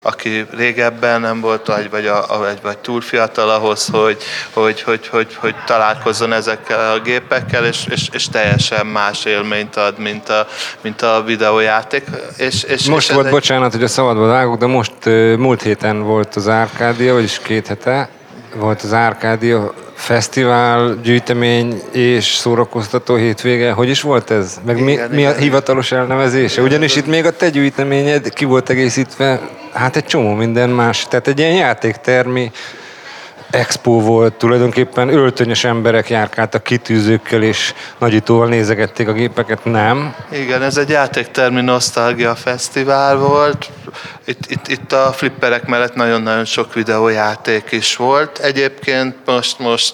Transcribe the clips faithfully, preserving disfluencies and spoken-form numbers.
aki régebben nem volt, vagy, vagy, a, vagy, vagy túl fiatal ahhoz, hogy, hogy, hogy, hogy, hogy találkozzon ezekkel a gépekkel, és, és, és teljesen más élményt ad, mint a, mint a videójáték. És, és, most és volt, egy... bocsánat, hogy a szabadba vágok, de most múlt héten volt az Arcadia, vagyis két hete volt az Arcadia fesztivál, gyűjtemény és szórakoztató hétvége. Hogy is volt ez? Meg igen, mi, igen, mi a hivatalos elnevezése? Ugyanis itt még a te gyűjteményed ki volt egészítve, hát egy csomó minden más. Tehát egy ilyen játéktermi expo volt, tulajdonképpen öltönyös emberek járkáltak kitűzőkkel és nagyítóval nézegették a gépeket, nem? Igen, ez egy játéktermi nosztalgia fesztivál volt. Itt, itt, itt a flipperek mellett nagyon-nagyon sok videójáték is volt. Egyébként most, most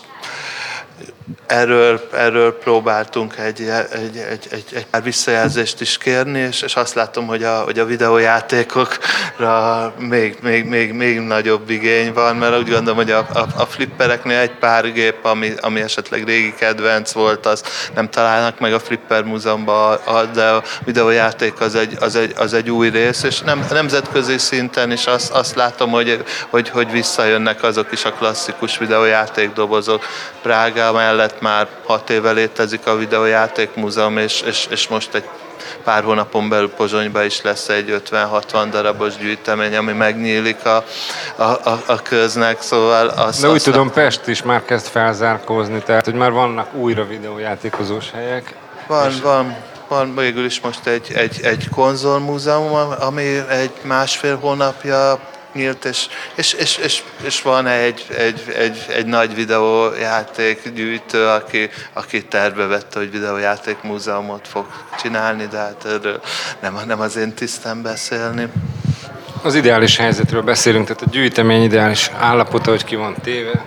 Erről, erről próbáltunk egy, egy, egy, egy, egy pár visszajelzést is kérni, és, és azt látom, hogy a, hogy a videójátékokra még, még, még, még nagyobb igény van, mert úgy gondolom, hogy a, a, a flippereknél egy pár gép, ami, ami esetleg régi kedvenc volt, az nem találnak meg a Flipper Múzeumban, de a videójáték az egy, az egy, az egy új rész, és nem, nemzetközi szinten is azt, azt látom, hogy, hogy, hogy visszajönnek azok is a klasszikus videójátékdobozok. Prága mellett már hat éve létezik a videójáték múzeum, és, és, és most egy pár hónapon belül Pozsonyban is lesz egy ötven-hatvan darabos gyűjtemény, ami megnyílik a, a, a, a köznek, szóval... Azt, de úgy azt tudom, Pest is már kezd felzárkózni, tehát hogy már vannak újra videójátékozós helyek. Van, és... van. Van végül is most egy, egy, egy konzolmúzeum, ami egy másfél hónapja nyílt, és, és, és, és, és van egy, egy, egy, egy nagy videójáték gyűjtő, aki, aki tervbe vette, hogy videójáték múzeumot fog csinálni, de hát erről nem, nem az én tisztem beszélni. Az ideális helyzetről beszélünk, tehát a gyűjtemény ideális állapota, hogy ki van téve.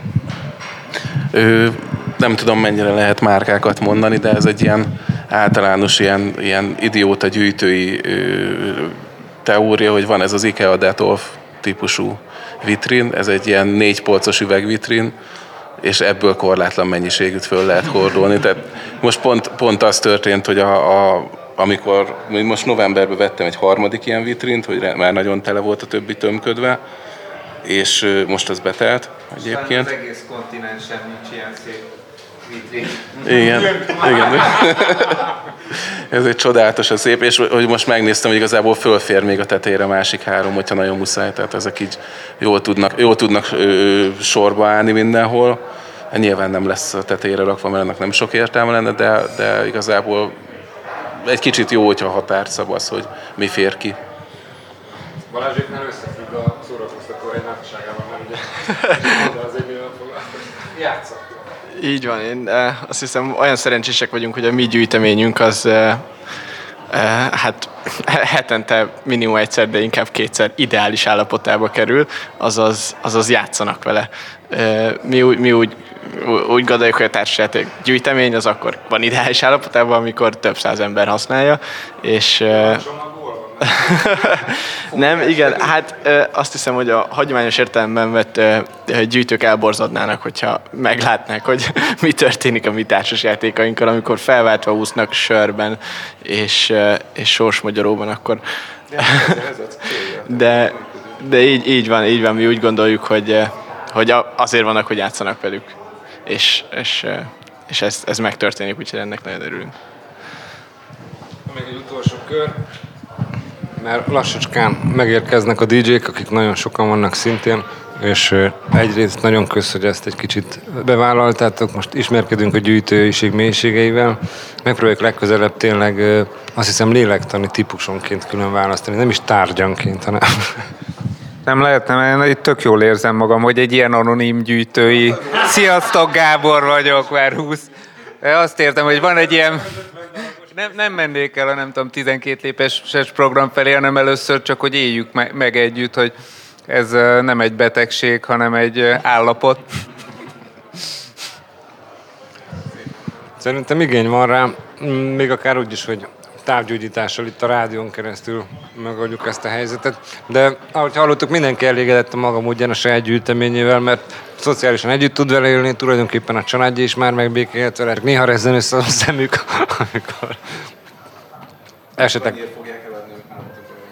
Ö, nem tudom, mennyire lehet márkákat mondani, de ez egy ilyen általános ilyen, ilyen idióta gyűjtői ö, teória, hogy van ez az IKEA Detolf típusú vitrin, ez egy ilyen négy polcos üvegvitrin, és ebből korlátlan mennyiségűt föl lehet hordolni. Tehát most pont, pont az történt, hogy a, a, amikor most novemberben vettem egy harmadik ilyen vitrint, hogy már nagyon tele volt a többi tömködve, és most az betelt egyébként. Az egész kontinensen nincs ilyen szép vitrin. Igen, igen. Ez egy csodálatos, az szép, és hogy most megnéztem, hogy igazából fölfér még a tetejére a másik három, hogyha nagyon muszáj, tehát ezek így jól tudnak, jól tudnak ö, sorba állni mindenhol. Nyilván nem lesz a tetejére rakva, mert ennek nem sok értelme lenne, de, de igazából egy kicsit jó, hogyha határt szabasz, hogy mi fér ki. Balázséknál összefügg a szórakoztató egy látosságával, nem ugye? De azért mivel foglalkozik? Játszak. Így van, én eh, azt hiszem olyan szerencsések vagyunk, hogy a mi gyűjteményünk az eh, eh, hát hetente minimum egyszer, de inkább kétszer ideális állapotába kerül, azaz, azaz játszanak vele. Eh, mi, úgy, mi úgy, úgy gondoljuk, hogy a társasjáték gyűjtemény az akkor van ideális állapotában, amikor több száz ember használja, és... Eh, nem, igen, hát ö, azt hiszem, hogy a hagyományos értelemben vett ö, gyűjtők elborzadnának, hogyha meglátnák, hogy mi történik a mi társasjátékainkkal, amikor felváltva úsznak sörben és, ö, és sorsmagyaróban, akkor... de de így, így van, így van, mi úgy gondoljuk, hogy, hogy azért vannak, hogy játszanak velük, és, és, és ez, ez megtörténik, úgyhogy ennek nagyon örülünk. Még egy utolsó kör. Mert lassacskán megérkeznek a dé jék, akik nagyon sokan vannak szintén, és egyrészt nagyon kösz, hogy ezt egy kicsit bevállaltátok, most ismerkedünk a gyűjtőiség mélységeivel, megpróbáljuk legközelebb tényleg azt hiszem lélektani típusonként külön választani, nem is tárgyanként, hanem... Nem lehetne, mert itt tök jól érzem magam, hogy egy ilyen anonim gyűjtői... Sziasztok, Gábor vagyok, már húsz. Azt értem, hogy van egy ilyen... Nem, nem mennék el a nem tudom tizenkét lépéses program felé, hanem először csak, hogy éljük me- meg együtt, hogy ez nem egy betegség, hanem egy állapot. Szerintem igény van rá, még akár úgy is, hogy távgyógyítással itt a rádión keresztül megoldjuk ezt a helyzetet. De ahogy hallottuk, mindenki elégedett a maga módján a saját gyűjteményével, mert szociálisan együtt tud vele élni, tulajdonképpen a családja is már megbékélhet vele. Néha rezzen össze a szemük, amikor esetek...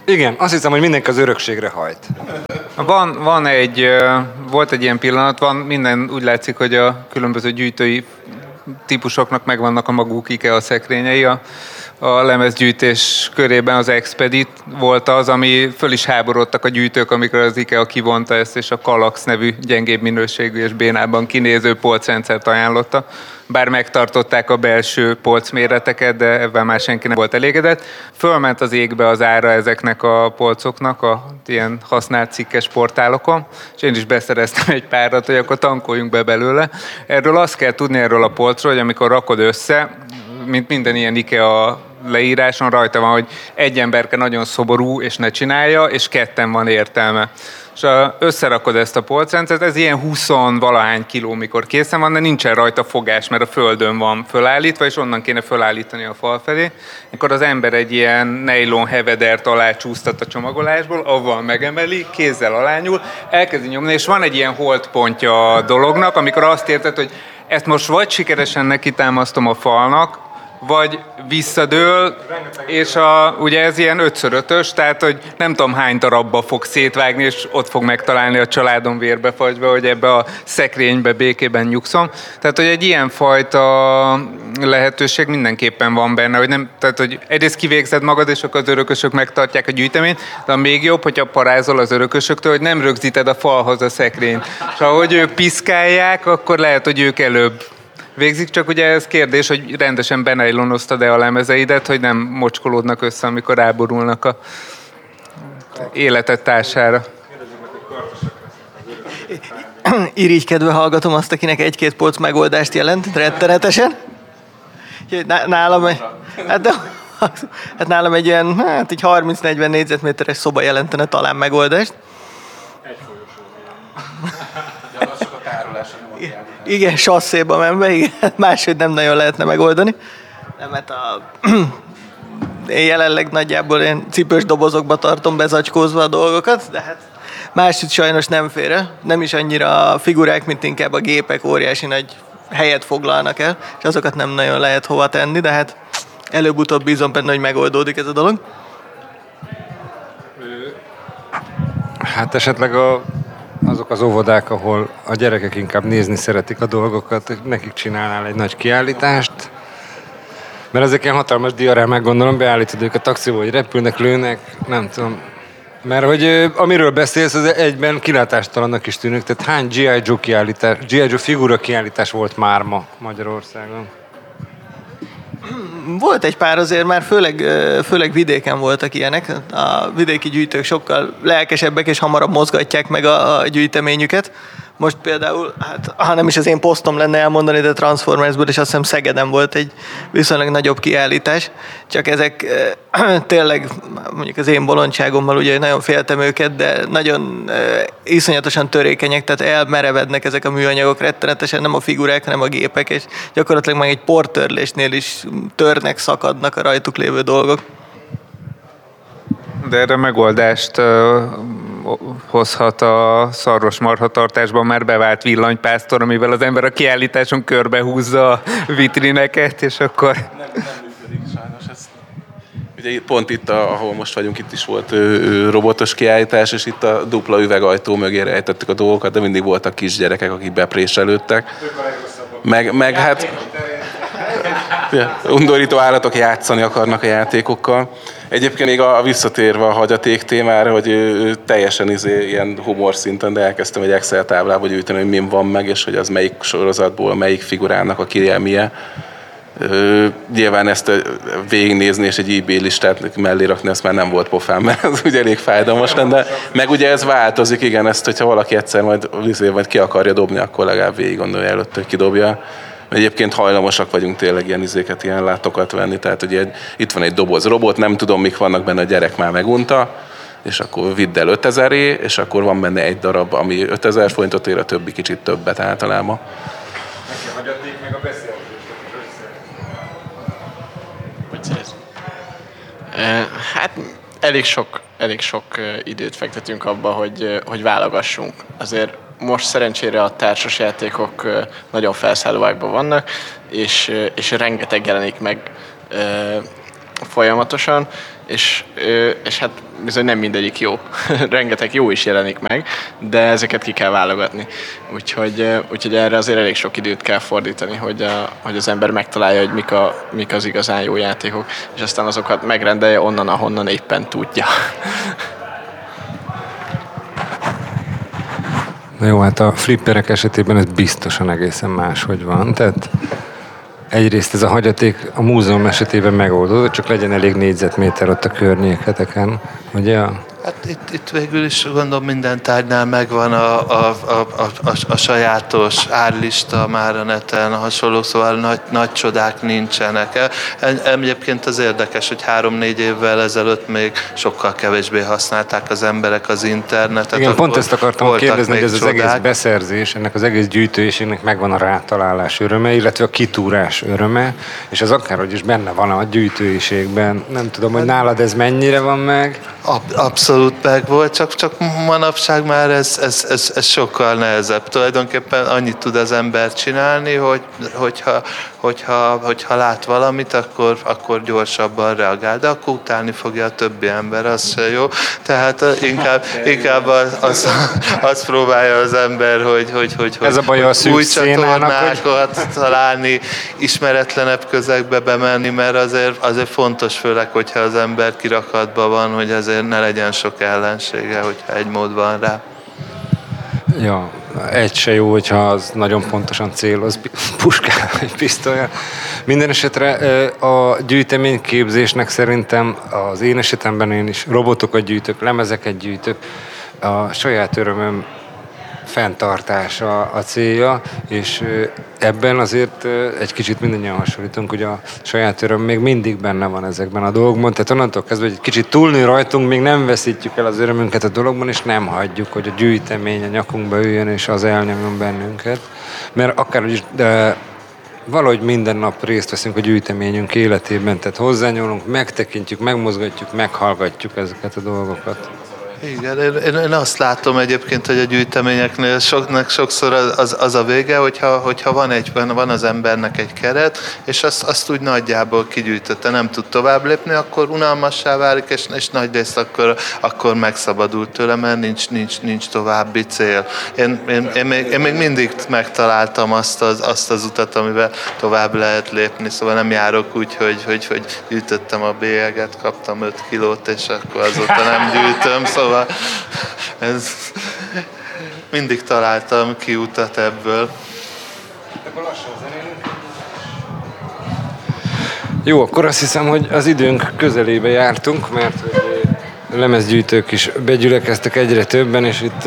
Igen, azt hiszem, hogy mindenki az örökségre hajt. Van, van egy, volt egy ilyen pillanat, van minden, úgy látszik, hogy a különböző gyűjtői típusoknak megvannak a maguk IKEA szekrényei. A, a lemezgyűjtés körében az Expedit volt az, ami föl is háborodtak a gyűjtők, amikor az IKEA kivonta ezt, és a Kallax nevű gyengébb minőségű és bénában kinéző polcrendszert ajánlotta. Bár megtartották a belső polcméreteket, de ebben már senki nem volt elégedett. Fölment az égbe az ára ezeknek a polcoknak, a ilyen használt cikkes portálokon, és én is beszereztem egy párat, hogy akkor tankoljunk be belőle. Erről azt kell tudni erről a polcról, hogy amikor rakod össze, mint minden ilyen IKEA leíráson rajta van, hogy egy emberke nagyon szoború, és ne csinálja, és ketten van értelme. És összerakod ezt a polcrendszert, ez ilyen húsz-valahány kiló, mikor készen van, de nincsen rajta fogás, mert a földön van fölállítva, és onnan kéne fölállítani a fal felé. Akkor az ember egy ilyen nylon hevedert alá csúsztat a csomagolásból, avval megemeli, kézzel alányul, elkezdi nyomni, és van egy ilyen holdpontja a dolognak, amikor azt érted, hogy ezt most vagy sikeresen nekitámasztom a falnak, vagy visszadől, és a, ugye ez ilyen ötször ötös, tehát hogy nem tudom hány darabba fog szétvágni, és ott fog megtalálni a családom vérbefagyva, hogy ebbe a szekrénybe békében nyugszom. Tehát, hogy egy ilyen fajta lehetőség mindenképpen van benne, hogy nem, tehát, hogy egyrészt kivégzed magad, és akkor az örökösök megtartják a gyűjteményt, de még jobb, hogyha parázol az örökösöktől, hogy nem rögzíted a falhoz a szekrényt. És ahogy ők piszkálják, akkor lehet, hogy ők előbb végzik, csak ugye ez kérdés, hogy rendesen benejlonoztad-e a lemezeidet, hogy nem mocskolódnak össze, amikor ráborulnak a életed társára. Irigykedve hallgatom azt, akinek egy-két polc megoldást jelent, rettenetesen. Nálam, hát, de, hát nálam egy ilyen, hát egy harminc-negyven négyzetméteres szoba jelentene talán megoldást. Egy folyosó. De az csak a tárolás, nem a Igen, sasszéba menve, igen, máshogy nem nagyon lehetne megoldani. Nem, hát a... Én jelenleg nagyjából én cipős dobozokba tartom bezacskózva a dolgokat, de hát máshogy sajnos nem félre. Nem is annyira a figurák, mint inkább a gépek óriási nagy helyet foglalnak el, és azokat nem nagyon lehet hova tenni, de hát előbb-utóbb bízom benne, hogy megoldódik ez a dolog. Hát esetleg a azok az óvodák, ahol a gyerekek inkább nézni szeretik a dolgokat, nekik csinálnál egy nagy kiállítást, mert ezek ilyen hatalmas diarámák, gondolom, beállítod ők a taxiból, hogy repülnek, lőnek, nem tudom. Mert hogy amiről beszélsz, az egyben kilátástalannak is tűnik, tehát hány G I. Joe kiállítás, G I. Joe figura kiállítás volt már ma Magyarországon? Volt egy pár azért, már főleg, főleg vidéken voltak ilyenek. A vidéki gyűjtők sokkal lelkesebbek és hamarabb mozgatják meg a, a gyűjteményüket. Most például, hát ha nem is az én posztom lenne elmondani, de Transformersből, és azt hiszem Szegeden volt egy viszonylag nagyobb kiállítás. Csak ezek e, tényleg, mondjuk az én bolondságommal ugye nagyon féltem őket, de nagyon e, iszonyatosan törékenyek, tehát elmerevednek ezek a műanyagok rettenetesen, nem a figurák, hanem a gépek, és gyakorlatilag meg egy portörlésnél is törnek, szakadnak a rajtuk lévő dolgok. De erre megoldást uh, hozhat a szarvas marhatartásban már bevált villanypásztor, amivel az ember a kiállításon körbehúzza a vitrineket, és akkor... Nem, nem működik sajnos ez. Ugye pont itt, ahol most vagyunk, itt is volt ö, robotos kiállítás, és itt a dupla üvegajtó mögé rejtettük a dolgokat, de mindig voltak kisgyerekek, akik bepréselődtek. Meg, meg hát... undorító állatok játszani akarnak a játékokkal. Egyébként még a, a visszatérve a hagyaték témára, hogy ő, teljesen izé, ilyen humor szinten, de elkezdtem egy Excel táblába gyűjteni, hogy min van meg, és hogy az melyik sorozatból, melyik figurának a kirjelmie. Nyilván ezt végignézni és egy eBay listát mellé rakni, ezt már nem volt pofám, mert az ugye elég fájdalmas lenne. Meg ugye ez változik, igen, ezt, hogyha valaki egyszer majd, majd ki akarja dobni, akkor legalább végig gondolja előtt, hogy kidobja. Egyébként hajlamosak vagyunk tényleg ilyen izéket, ilyen látokat venni, tehát ugye egy, itt van egy doboz robot, nem tudom mik vannak benne, a gyerek már megunta, és akkor vidd el ötezeré, és akkor van benne egy darab, ami ötezer forintot ér, a többi kicsit többet általában. Nekem hagyaték meg a beszélgetést. Hát elég sok, elég sok időt fektetünk abba, hogy, hogy válogassunk. Azért most szerencsére a társasjátékok nagyon felszállóákban vannak, és, és rengeteg jelenik meg folyamatosan, és, és hát bizony nem mindegyik jó. Rengeteg jó is jelenik meg, de ezeket ki kell válogatni. Úgyhogy, úgyhogy erre azért elég sok időt kell fordítani, hogy, a, hogy az ember megtalálja, hogy mik, a, mik az igazán jó játékok, és aztán azokat megrendelje onnan, ahonnan éppen tudja. Na jó, hát a flipperek esetében ez biztosan egészen máshogy van. Tehát egyrészt ez a hagyaték a múzeum esetében megoldódott, csak legyen elég négyzetméter ott a környéketeken, ugye? Hát itt, itt végül is gondolom minden tárgynál megvan a, a, a, a, a, a sajátos árlista már a neten, hasonló, szóval nagy, nagy csodák nincsenek. Egyébként az érdekes, hogy három-négy évvel ezelőtt még sokkal kevésbé használták az emberek az internetet. Igen, pont ezt akartam kérdezni, hogy ez csodák. Az egész beszerzés, ennek az egész gyűjtőségnek megvan a rátalálás öröme, illetve a kitúrás öröme, és ez akárhogy is benne van a gyűjtőségben. Nem tudom, hogy nálad ez mennyire van meg? Ab, abszolút meg volt, csak, csak manapság már ez, ez, ez, ez sokkal nehezebb. Tulajdonképpen annyit tud az ember csinálni, hogy, hogyha, hogyha, hogyha lát valamit, akkor, akkor gyorsabban reagál, de akkor utálni fogja a többi ember, az se jó. Tehát inkább, inkább az, az, az próbálja az ember, hogy, hogy, hogy, ez a baj a új szénának, csatornákat hogy... találni, ismeretlenebb közegbe bemenni, mert azért, azért fontos, főleg, hogyha az ember kirakatban van, hogy azért ne legyen sok ellensége, hogyha egy mód van rá. Ja, egy se jó, hogyha az nagyon pontosan céloz puskával vagy pisztolya. Minden esetre a gyűjteményképzésnek szerintem az én esetemben én is robotokat gyűjtök, lemezeket gyűjtök, a saját örömöm fenntartása a célja, és ebben azért egy kicsit mindannyian hasonlítunk, hogy a saját öröm még mindig benne van ezekben a dolgokban, tehát onnantól kezdve, hogy egy kicsit túlnő rajtunk, még nem veszítjük el az örömünket a dologban, és nem hagyjuk, hogy a gyűjtemény a nyakunkba üljön, és az elnyomjon bennünket. Mert akárhogy is, de valahogy minden nap részt veszünk a gyűjteményünk életében, tehát hozzányúlunk, megtekintjük, megmozgatjuk, meghallgatjuk ezeket a dolgokat. Igen, én, én azt látom egyébként, hogy a gyűjteményeknél soknak sokszor az, az a vége, hogyha, hogyha van, egy, van az embernek egy keret, és azt, azt úgy nagyjából kigyűjtötte, nem tud tovább lépni, akkor unalmassá válik, és, és nagy részt akkor, akkor megszabadult tőle, mert nincs, nincs, nincs további cél. Én, én, én, még, én még mindig megtaláltam azt az, azt az utat, amivel tovább lehet lépni, szóval nem járok úgy, hogy, hogy, hogy gyűjtöttem a bélyeget, kaptam öt kilót, és akkor azóta nem gyűjtöm, szóval ez, mindig találtam ki utat ebből. Jó, akkor azt hiszem, hogy az időnk közelébe jártunk, mert hogy lemezgyűjtők is begyülekeztek egyre többen, és itt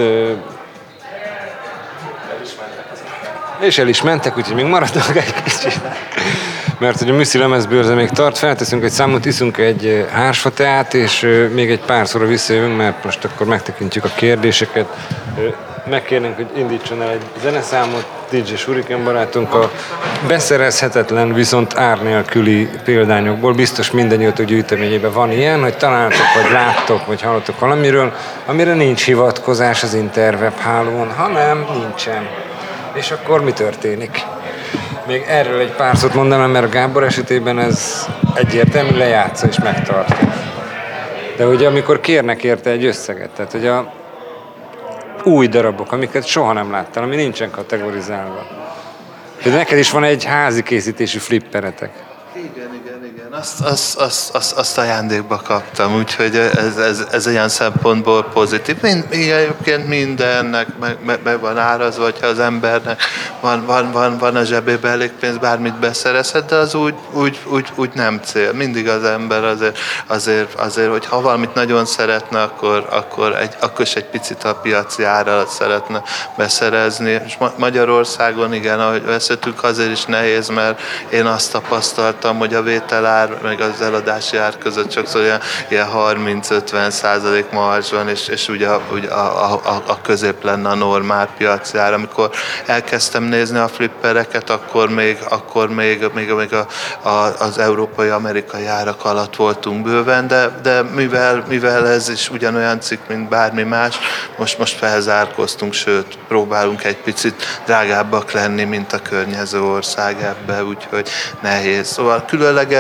és el is mentek, úgyhogy még maradnak egy kicsit. Mert hogy a Műszi lemezbőrze még tart, felteszünk egy számot, iszunk egy hársfateát, és még egy pár szóra visszajövünk, mert most akkor megtekintjük a kérdéseket. Megkérnénk, hogy indítson el egy zeneszámot, dé dzsé Shuriken barátunk a beszerezhetetlen, viszont ár nélküli példányokból. Biztos mindannyiótok gyűjteményében van ilyen, hogy találtok, vagy láttok, vagy hallottok valamiről, amire nincs hivatkozás az interweb hálón, hanem nincsen. És akkor mi történik? Még erről egy pár szót mondanám, mert Gábor esetében ez egyértelmű, lejátsza és megtartja. De ugye amikor kérnek érte egy összeget, tehát hogy a új darabok, amiket soha nem láttál, ami nincsen kategorizálva. De neked is van egy házi készítésű flipperetek. Igen, igen, igen. Azt, azt, azt, azt, azt ajándékba kaptam, úgyhogy ez, ez, ez olyan szempontból pozitív. Mind, egyébként mindennek meg, meg, meg van árazva, hogyha az embernek van, van, van, van a zsebében elég pénz, bármit beszerezhet, de az úgy, úgy, úgy, úgy nem cél. Mindig az ember azért, azért, azért hogy ha valamit nagyon szeretne, akkor, akkor, egy, akkor is egy picit a piaci ára szeretne beszerezni. És Magyarországon, igen, ahogy beszéltünk, azért is nehéz, mert én azt tapasztaltam, hogy a vételár meg az eladási ár között sokszor ilyen, ilyen harminc-ötven százalék marzs van, és, és ugye, ugye a, a, a közép lenne a normál piaci ár. Amikor elkezdtem nézni a flippereket, akkor még, akkor még, még, még a, a, az európai-amerikai árak alatt voltunk bőven, de, de mivel, mivel ez is ugyanolyan cikk, mint bármi más, most, most felzárkoztunk, sőt, próbálunk egy picit drágábbak lenni, mint a környező ország ebbe, úgyhogy nehéz. Szóval különleges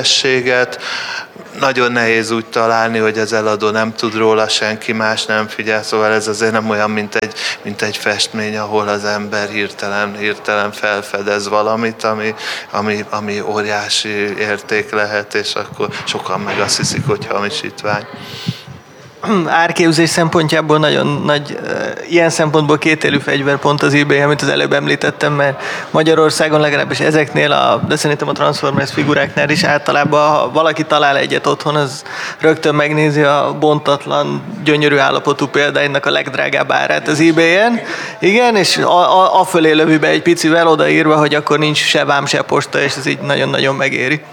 érdekességet. Nagyon nehéz úgy találni, hogy az eladó nem tud róla, senki más nem figyel, szóval ez azért nem olyan, mint egy, mint egy festmény, ahol az ember hirtelen, hirtelen felfedez valamit, ami, ami, ami óriási érték lehet, és akkor sokan meg azt hiszik, hogy hamisítvány. Árképzés szempontjából nagyon nagy, ilyen szempontból kétélű fegyver pont az eBay, amit az előbb említettem, mert Magyarországon legalábbis ezeknél, a, de szerintem a Transformers figuráknál is általában, ha valaki talál egyet otthon, az rögtön megnézi a bontatlan, gyönyörű állapotú példáinak a legdrágább árát az eBay-en. Igen, és a, a, a fölé lövi be egy picivel odaírva, hogy akkor nincs se vám, se posta, és ez így nagyon-nagyon megéri.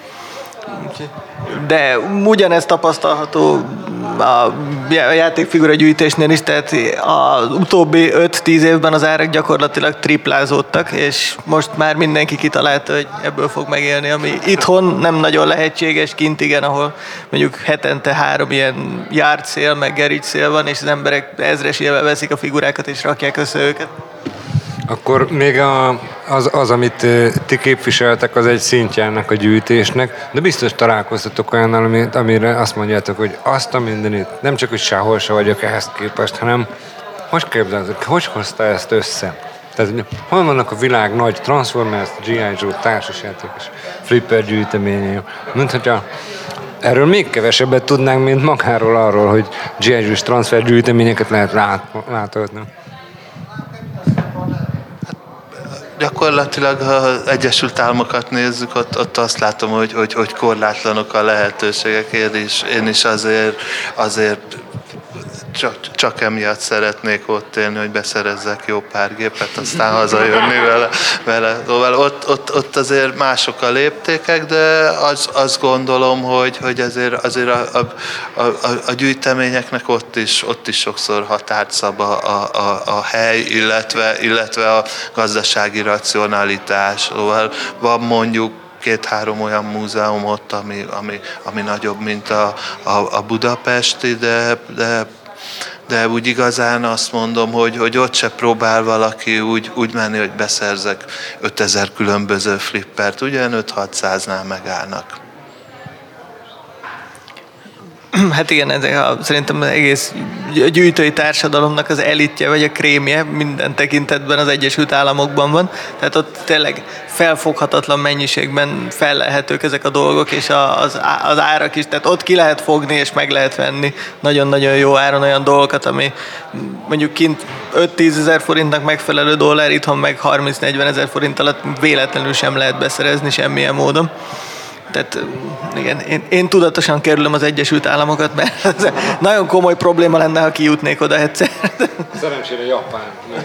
De ugyanezt tapasztalható a játékfigura gyűjtésnél is, tehát az utóbbi öt-tíz évben az árak gyakorlatilag triplázódtak, és most már mindenki kitalálta, hogy ebből fog megélni, ami itthon nem nagyon lehetséges, kint igen, ahol mondjuk hetente három ilyen yard sale, meg garage sale van, és az emberek ezresével veszik a figurákat és rakják össze őket. Akkor még a, az, az, amit ti képviseltek, az egy szintje ennek a gyűjtésnek, de biztos találkoztatok olyannal, amire azt mondjátok, hogy azt a mindenit, nem csak, hogy sehol se vagyok ehhez képest, hanem hogy képzeltek, hogy hozta ezt össze? Tehát hol vannak a világ nagy Transformers, gé i. Joe társasjáték és flipper gyűjteményei? Mint hogyha erről még kevesebbet tudnánk, mint magáról arról, hogy gé i. Joe-s transfer gyűjteményeket lehet lát, láthatni. Gyakorlatilag, ha az Egyesült Államokat nézzük, ott, ott azt látom, hogy, hogy, hogy korlátlanok a lehetőségek. Én is, én is azért, azért csak, csak emiatt szeretnék ott élni, hogy beszerezzek jó pár gépet, aztán hazajönni vele. vele. Szóval ott, ott, ott azért mások a léptékek, de az, azt gondolom, hogy, hogy azért, azért a, a, a, a gyűjteményeknek ott is, ott is sokszor határt szab a, a, a, a hely, illetve, illetve a gazdasági racionalitás. Szóval van mondjuk két-három olyan múzeum ott, ami, ami, ami nagyobb, mint a, a, a budapesti, de, de de úgy igazán azt mondom, hogy, hogy ott se próbál valaki úgy, úgy menni, hogy beszerzek ötezer különböző flippert, ugyan öt-hatszáznál megállnak. Hát igen, ez a, szerintem az egész gyűjtői társadalomnak az elitje, vagy a krémje minden tekintetben az Egyesült Államokban van. Tehát ott tényleg felfoghatatlan mennyiségben fellelhetők ezek a dolgok, és az, az árak is. Tehát ott ki lehet fogni, és meg lehet venni nagyon-nagyon jó áron olyan dolgokat, ami mondjuk kint öt-tízezer forintnak megfelelő dollár, itthon meg harminc-negyven ezer forint alatt véletlenül sem lehet beszerezni semmilyen módon. Tehát igen, én, én tudatosan kerülöm az Egyesült Államokat, mert ez nagyon komoly probléma lenne, ha kijutnék oda egyszer. Szerencsére Japán.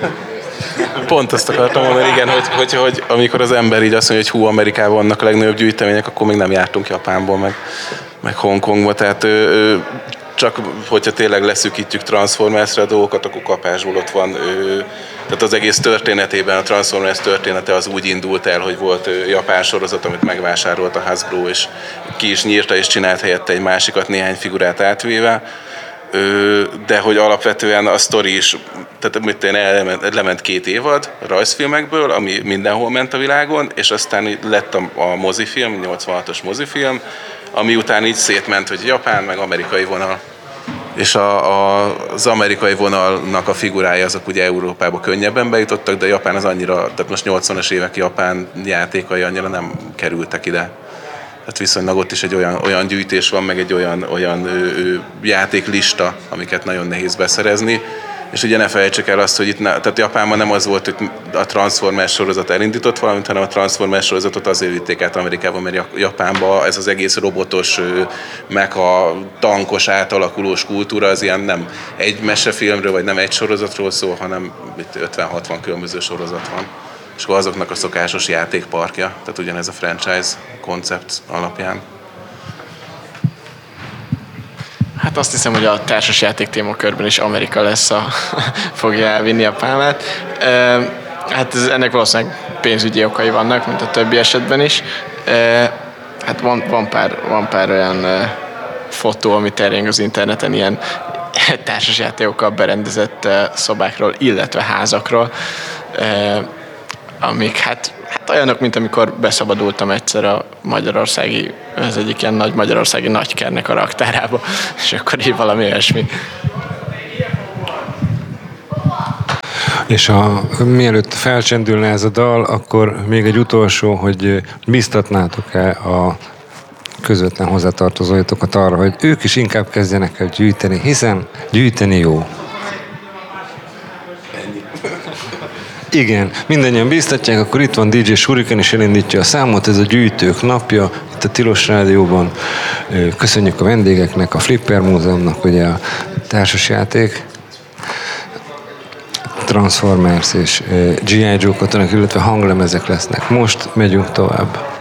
Pont azt akartam mondani, igen, hogy, hogy, hogy amikor az ember így azt mondja, hogy hú, Amerikában vannak a legnagyobb gyűjtemények, akkor még nem jártunk Japánból, meg, meg Hongkongba, tehát ő, ő, csak hogyha tényleg leszűkítjük Transformersre a dolgokat, akkor kapásból ott van. Ő, tehát az egész történetében a Transformers története az úgy indult el, hogy volt japán sorozat, amit megvásárolt a Hasbro, és ki is nyírta, és csinált helyette egy másikat, néhány figurát átvéve. De hogy alapvetően a sztori is, tehát mit én elment, lement két évad rajzfilmekből, ami mindenhol ment a világon, és aztán lett a, a mozifilm, nyolcvanhatos mozifilm, ami után így szétment, hogy Japán, meg amerikai vonal. És a, a, az amerikai vonalnak a figurái azok ugye Európába könnyebben bejutottak, de Japán az annyira, tehát most nyolcvanas évek Japán játékai annyira nem kerültek ide. Tehát viszonylag ott is egy olyan, olyan gyűjtés van, meg egy olyan, olyan ő, ő, játéklista, amiket nagyon nehéz beszerezni. És ugye ne felejtsük el azt, hogy itt, tehát Japánban nem az volt, hogy a Transformers sorozat elindított valamit, hanem a Transformers sorozatot azért vitték át Amerikában, mert Japánban ez az egész robotos, mecha, tankos, átalakulós kultúra, az ilyen nem egy mesefilmről, vagy nem egy sorozatról szól, hanem ötven-hatvan különböző sorozat van. És akkor azoknak a szokásos játékparkja, tehát ugyanez a franchise koncept alapján. Hát azt hiszem, hogy a társasjáték témakörben is Amerika lesz a fogja elvinni a pálmát. Hát ez, ennek valószínűleg pénzügyi okai vannak, mint a többi esetben is. Hát van, van, pár, van pár olyan fotó, ami terjeng az interneten, ilyen társasjátékokkal berendezett szobákról, illetve házakról, amik hát, hát olyanok, mint amikor beszabadultam egyszer a magyarországi az egyik ilyen nagy magyarországi nagykernek a raktárába, és akkor így valami olyasmi. És a, mielőtt felcsendülne ez a dal, akkor még egy utolsó, hogy biztatnátok-e a közvetlen hozzátartozóitokat arra, hogy ők is inkább kezdjenek el gyűjteni, hiszen gyűjteni jó. Igen, mindannyian bíztatják, akkor itt van dé dzsé Shuriken is elindítja a számot, ez a Gyűjtők napja, itt a Tilos Rádióban. Köszönjük a vendégeknek, a Flipper Múzeumnak, ugye a társasjáték, Transformers és gé i. Joe katonak, illetve hanglemezek lesznek. Most megyünk tovább.